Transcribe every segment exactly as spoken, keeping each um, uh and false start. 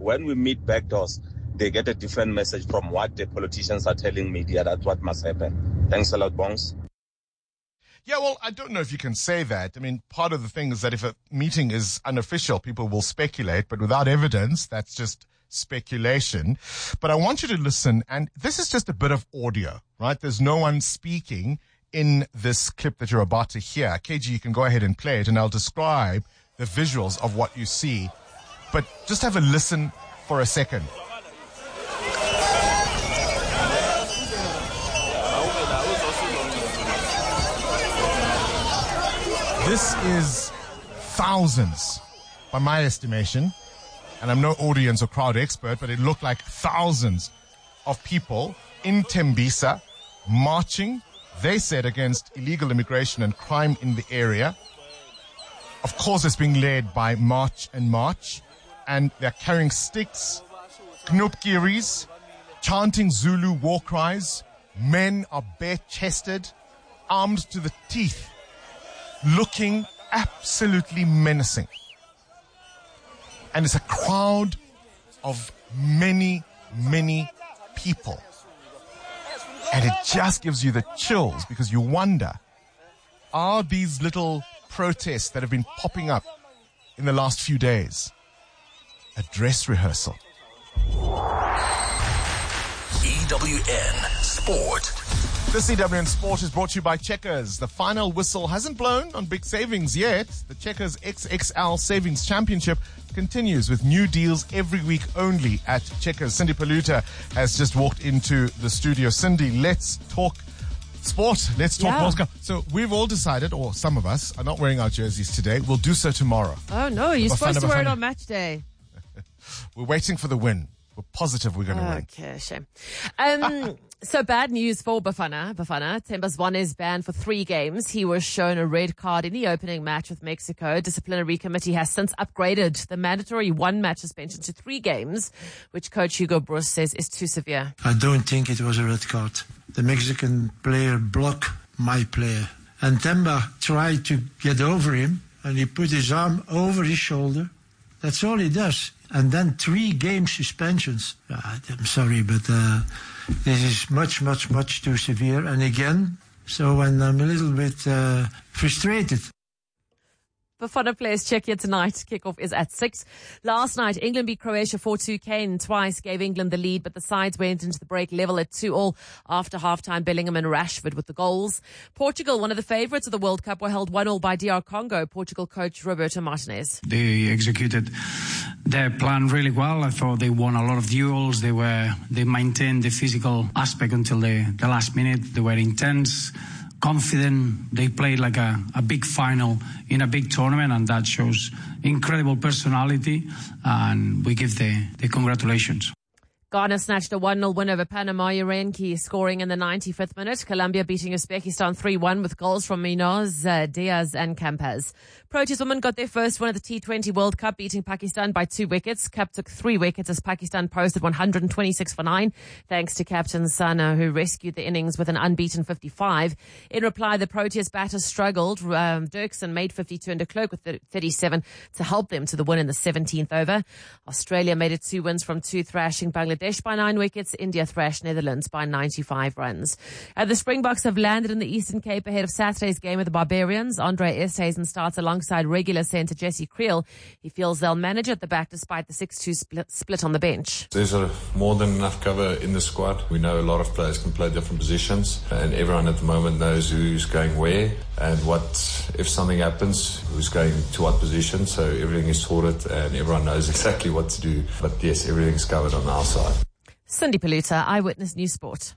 when we meet backdoors, they get a different message from what the politicians are telling media. That's what must happen. Thanks a lot, Bongs. Yeah, well, I don't know if you can say that. I mean, part of the thing is that if a meeting is unofficial, people will speculate, but without evidence, that's just speculation. But I want you to listen, and this is just a bit of audio, right? There's no one speaking in this clip that you're about to hear. K G, you can go ahead and play it, and I'll describe the visuals of what you see. But just have a listen for a second. This is thousands, by my estimation, and I'm no audience or crowd expert, but it looked like thousands of people in Tembisa marching, they said, against illegal immigration and crime in the area. Of course, it's being led by March and March, and they're carrying sticks, knopkiris, chanting Zulu war cries. Men are bare-chested, armed to the teeth, looking absolutely menacing. And it's a crowd of many, many people. And it just gives you the chills because you wonder, are these little protests that have been popping up in the last few days a dress rehearsal? E W N Sport. This E W N Sport is brought to you by Checkers. The final whistle hasn't blown on big savings yet. The Checkers X X L Savings Championship continues with new deals every week only at Checkers. Cindy Paluta has just walked into the studio. Cindy, let's talk sport. Let's talk Yeah. World Cup. So we've all decided, or some of us are not wearing our jerseys today. We'll do so tomorrow. Oh, no, you're Bafana, supposed to wear it Bafana. on match day. We're waiting for the win. We're positive we're going to win. Okay, shame. Um, so bad news for Bafana. Bafana. Themba Zwane is banned for three games. He was shown a red card in the opening match with Mexico. Disciplinary committee has since upgraded the mandatory one-match suspension to three games, which coach Hugo Broos says is too severe. I don't think it was a red card. The Mexican player blocked my player. And Themba tried to get over him, and he put his arm over his shoulder. That's all he does. And then three game suspensions. Uh, I'm sorry, but uh, this is much, much, much too severe. And again, so when I'm a little bit uh, frustrated. Bafana players Czechia tonight. Kickoff is at six. Last night, England beat Croatia four two. Kane twice gave England the lead, but the sides went into the break level at two all after halftime. Bellingham and Rashford with the goals. Portugal, one of the favourites of the World Cup, were held one all by D R Congo. Portugal coach Roberto Martinez. They executed their plan really well. I thought they won a lot of duels. They were they maintained the physical aspect until the, the last minute. They were intense, confident. They played like a, a big final in a big tournament, and that shows incredible personality, and we give the, the congratulations. Ghana snatched a one nil win over Panama. Urenki scoring in the ninety-fifth minute. Colombia beating Uzbekistan three one with goals from Munoz, uh, Diaz and Campaz. Proteas women got their first win at the T twenty World Cup, beating Pakistan by two wickets. Cap took three wickets as Pakistan posted one hundred twenty-six for nine, thanks to Captain Sana, who rescued the innings with an unbeaten fifty-five. In reply, the Proteas batters struggled. Um, Dirksen made fifty-two and de Klerk with thirty-seven to help them to the win in the seventeenth over. Australia made it two wins from two, thrashing Bangladesh by nine wickets. India thrashed Netherlands by ninety-five runs. Uh, the Springboks have landed in the Eastern Cape ahead of Saturday's game with the Barbarians. Andre Esthuizen starts alongside regular centre Jesse Creel. He feels they'll manage at the back despite the six two split, split on the bench. There's a, more than enough cover in the squad. We know a lot of players can play different positions, and everyone at the moment knows who's going where and what, if something happens, who's going to what position. So everything is sorted and everyone knows exactly what to do. But yes, everything's covered on our side. Cindy Paluta, Eyewitness News Sport.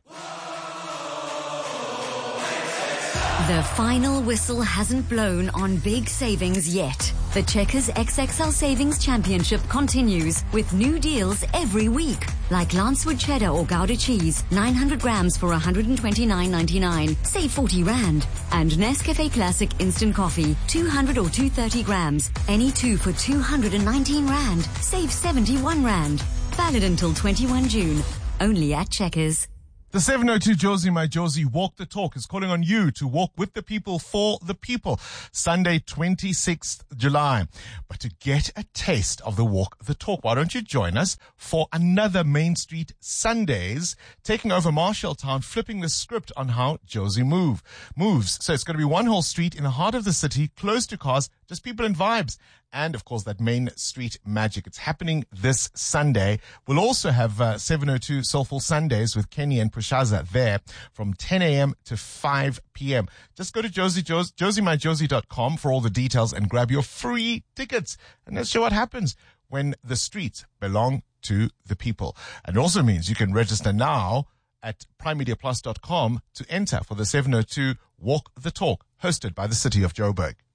The final whistle hasn't blown on big savings yet. The Checkers X X L Savings Championship continues with new deals every week. Like Lancewood Cheddar or Gouda cheese, nine hundred grams for one hundred twenty-nine ninety-nine, save forty rand. And Nescafe Classic Instant Coffee, two hundred or two hundred thirty grams, any two for two hundred nineteen rand, save seventy-one rand. Valid until twenty-first of June. Only at Checkers. The seven oh two Josie My Josie Walk the Talk is calling on you to walk with the people for the people. Sunday, twenty-sixth of July. But to get a taste of the Walk the Talk, why don't you join us for another Main Street Sundays, taking over Marshalltown, flipping the script on how Josie move moves. So it's going to be one whole street in the heart of the city, close to cars, just people and vibes. And, of course, that Main Street magic. It's happening this Sunday. We'll also have uh, seven oh two Soulful Sundays with Kenny and Prashaza there from ten a.m. to five p.m. Just go to Josie, Josie, josie my josie dot com for all the details and grab your free tickets. And let's show what happens when the streets belong to the people. And it also means you can register now at prime media plus dot com to enter for the seven oh two Walk the Talk, hosted by the City of Joburg.